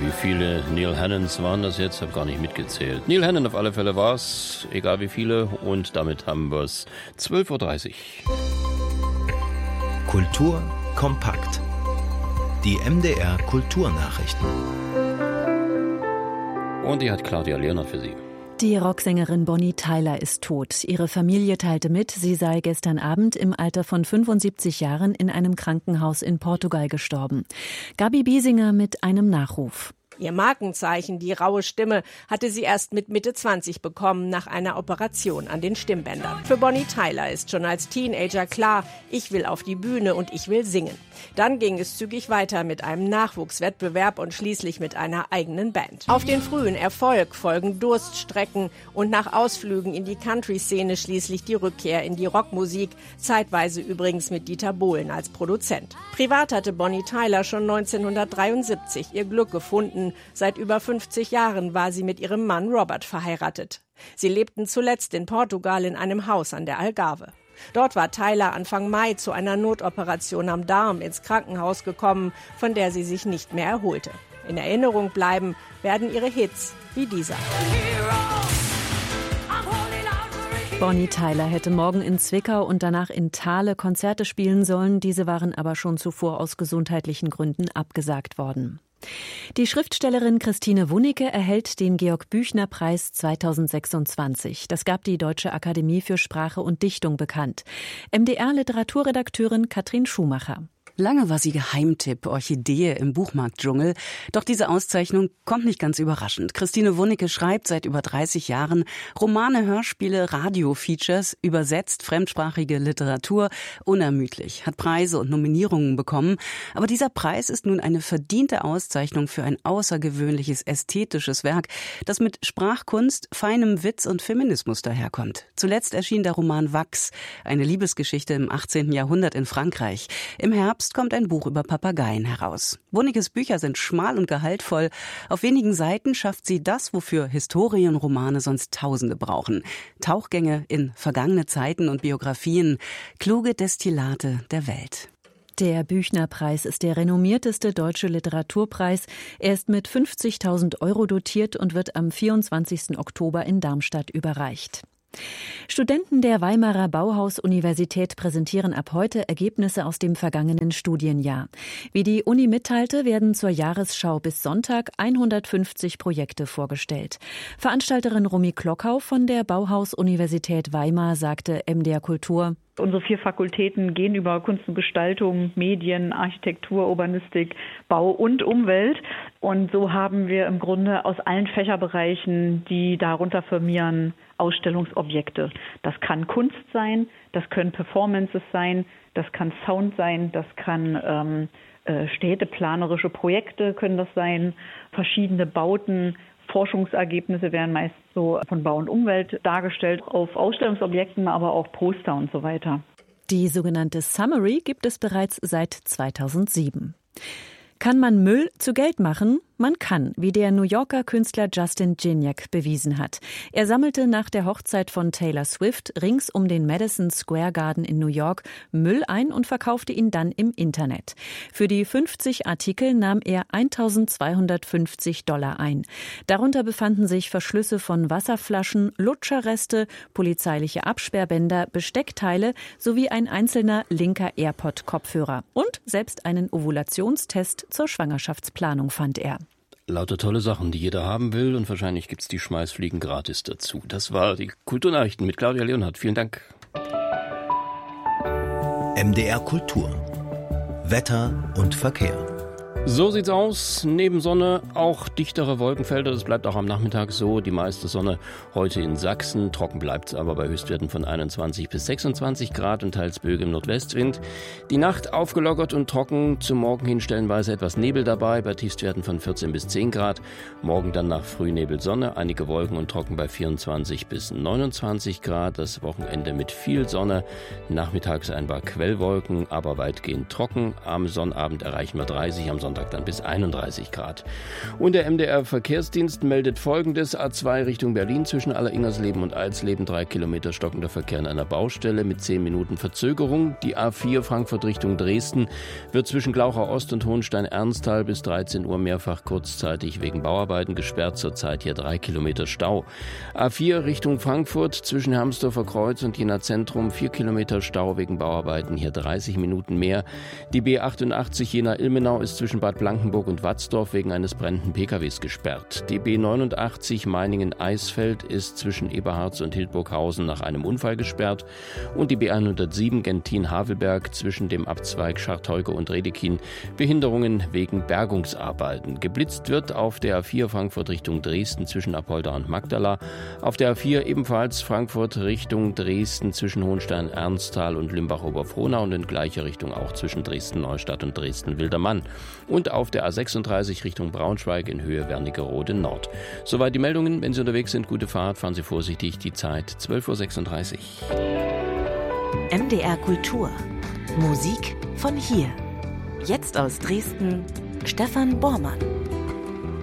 Wie viele Neil Hannons waren das jetzt? Habe gar nicht mitgezählt. Neil Hannon auf alle Fälle war es, egal wie viele. Und damit haben wir es 12.30 Uhr. Kultur kompakt. Die MDR Kulturnachrichten. Und die hat Claudia Leonhardt für Sie. Die Rocksängerin Bonnie Tyler ist tot. Ihre Familie teilte mit, sie sei gestern Abend im Alter von 75 Jahren in einem Krankenhaus in Portugal gestorben. Gabi Biesinger mit einem Nachruf. Ihr Markenzeichen, die raue Stimme, hatte sie erst mit Mitte 20 bekommen, nach einer Operation an den Stimmbändern. Für Bonnie Tyler ist schon als Teenager klar, ich will auf die Bühne und ich will singen. Dann ging es zügig weiter mit einem Nachwuchswettbewerb und schließlich mit einer eigenen Band. Auf den frühen Erfolg folgen Durststrecken und nach Ausflügen in die Country-Szene schließlich die Rückkehr in die Rockmusik, zeitweise übrigens mit Dieter Bohlen als Produzent. Privat hatte Bonnie Tyler schon 1973 ihr Glück gefunden. Seit über 50 Jahren war sie mit ihrem Mann Robert verheiratet. Sie lebten zuletzt in Portugal in einem Haus an der Algarve. Dort war Tyler Anfang Mai zu einer Notoperation am Darm ins Krankenhaus gekommen, von der sie sich nicht mehr erholte. In Erinnerung bleiben werden ihre Hits wie dieser. Bonnie Tyler hätte morgen in Zwickau und danach in Thale Konzerte spielen sollen. Diese waren aber schon zuvor aus gesundheitlichen Gründen abgesagt worden. Die Schriftstellerin Christine Wunicke erhält den Georg-Büchner-Preis 2026. Das gab die Deutsche Akademie für Sprache und Dichtung bekannt. MDR-Literaturredakteurin Katrin Schumacher. Lange war sie Geheimtipp, Orchidee im Buchmarktdschungel. Doch diese Auszeichnung kommt nicht ganz überraschend. Christine Wunicke schreibt seit über 30 Jahren Romane, Hörspiele, Radio-Features, übersetzt fremdsprachige Literatur, unermüdlich, hat Preise und Nominierungen bekommen. Aber dieser Preis ist nun eine verdiente Auszeichnung für ein außergewöhnliches ästhetisches Werk, das mit Sprachkunst, feinem Witz und Feminismus daherkommt. Zuletzt erschien der Roman Wachs, eine Liebesgeschichte im 18. Jahrhundert in Frankreich. Im Herbst kommt ein Buch über Papageien heraus. Wunickes Bücher sind schmal und gehaltvoll. Auf wenigen Seiten schafft sie das, wofür Historienromane sonst Tausende brauchen. Tauchgänge in vergangene Zeiten und Biografien, kluge Destillate der Welt. Der Büchner-Preis ist der renommierteste deutsche Literaturpreis. Er ist mit 50.000 € dotiert und wird am 24. Oktober in Darmstadt überreicht. Studenten der Weimarer Bauhaus-Universität präsentieren ab heute Ergebnisse aus dem vergangenen Studienjahr. Wie die Uni mitteilte, werden zur Jahresschau bis Sonntag 150 Projekte vorgestellt. Veranstalterin Romy Klockau von der Bauhaus-Universität Weimar sagte MDR Kultur: Unsere 4 Fakultäten gehen über Kunst und Gestaltung, Medien, Architektur, Urbanistik, Bau und Umwelt. Und so haben wir im Grunde aus allen Fächerbereichen, die darunter firmieren, Ausstellungsobjekte. Das kann Kunst sein, das können Performances sein, das kann Sound sein, das kann städteplanerische Projekte können das sein, verschiedene Bauten. Forschungsergebnisse werden meist so von Bau und Umwelt dargestellt, auf Ausstellungsobjekten, aber auch Poster und so weiter. Die sogenannte Summary gibt es bereits seit 2007. Kann man Müll zu Geld machen? Man kann, wie der New Yorker Künstler Justin Gignac bewiesen hat. Er sammelte nach der Hochzeit von Taylor Swift rings um den Madison Square Garden in New York Müll ein und verkaufte ihn dann im Internet. Für die 50 Artikel nahm er $1.250 ein. Darunter befanden sich Verschlüsse von Wasserflaschen, Lutscherreste, polizeiliche Absperrbänder, Besteckteile sowie ein einzelner linker AirPod-Kopfhörer. Und selbst einen Ovulationstest zur Schwangerschaftsplanung fand er. Lauter tolle Sachen, die jeder haben will, und wahrscheinlich gibt's die Schmeißfliegen gratis dazu. Das war die Kulturnachrichten mit Claudia Leonhardt. Vielen Dank. MDR Kultur. Wetter und Verkehr. So sieht's aus. Neben Sonne auch dichtere Wolkenfelder. Das bleibt auch am Nachmittag so. Die meiste Sonne heute in Sachsen. Trocken bleibt's aber bei Höchstwerten von 21 bis 26 Grad und teils Böe im Nordwestwind. Die Nacht aufgelockert und trocken. Zum Morgen hin stellenweise etwas Nebel dabei bei Tiefstwerten von 14 bis 10 Grad. Morgen dann nach Frühnebel Sonne. Einige Wolken und trocken bei 24 bis 29 Grad. Das Wochenende mit viel Sonne. Nachmittags ein paar Quellwolken, aber weitgehend trocken. Am Sonnabend erreichen wir 30, am Sonntag Sonntag dann bis 31 Grad. Und der MDR-Verkehrsdienst meldet Folgendes. A2 Richtung Berlin zwischen Alleringersleben und Alsleben 3 Kilometer stockender Verkehr an einer Baustelle mit 10 Minuten Verzögerung. Die A4 Frankfurt Richtung Dresden wird zwischen Glauchau Ost und Hohenstein-Ernsthal bis 13 Uhr mehrfach kurzzeitig wegen Bauarbeiten gesperrt. Zurzeit hier 3 Kilometer Stau. A4 Richtung Frankfurt zwischen Hermsdorfer Kreuz und Jena Zentrum 4 Kilometer Stau wegen Bauarbeiten, hier 30 Minuten mehr. Die B88 Jena-Ilmenau ist zwischen Bad Blankenburg und Watzdorf wegen eines brennenden PKWs gesperrt. Die B89 Meiningen-Eisfeld ist zwischen Eberharz und Hildburghausen nach einem Unfall gesperrt. Und die B107 Gentin-Havelberg zwischen dem Abzweig Scharteuke und Redekin Behinderungen wegen Bergungsarbeiten. Geblitzt wird auf der A4 Frankfurt Richtung Dresden zwischen Apolda und Magdala. Auf der A4 ebenfalls Frankfurt Richtung Dresden zwischen Hohenstein-Ernsthal und Limbach-Oberfrohnau und in gleicher Richtung auch zwischen Dresden-Neustadt und Dresden-Wildermann. Und auf der A36 Richtung Braunschweig in Höhe Wernigerode Nord. Soweit die Meldungen. Wenn Sie unterwegs sind, gute Fahrt, fahren Sie vorsichtig. Die Zeit 12.36 Uhr. MDR Kultur. Musik von hier. Jetzt aus Dresden, Stefan Bormann.